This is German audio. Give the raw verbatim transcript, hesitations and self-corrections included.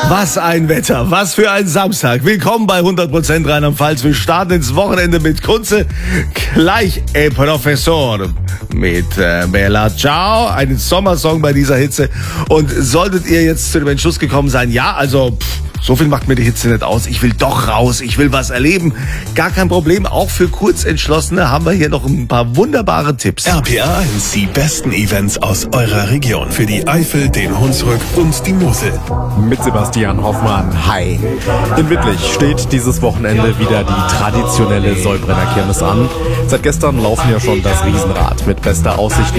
Was ein Wetter, was für ein Samstag. Willkommen bei hundert Prozent Rheinland-Pfalz. Wir starten ins Wochenende mit Kunze. Gleich El Professor mit äh, Bella Ciao. Ein Sommersong bei dieser Hitze. Und solltet ihr jetzt zu dem Entschluss gekommen sein, ja, also pff, so viel macht mir die Hitze nicht aus. Ich will doch raus, ich will was erleben. Gar kein Problem. Auch für Kurzentschlossene haben wir hier noch ein paar wunderbare Tipps. R P R eins, die besten Events aus eurer Region. Für die Eifel, den Hunsrück und die Mosel. Mit Sebastian Hoffmann. Hi. In Wittlich steht dieses Wochenende wieder die traditionelle Säubrenner Kirmes an. Seit gestern laufen ja schon das Riesenrad mit bester Aussicht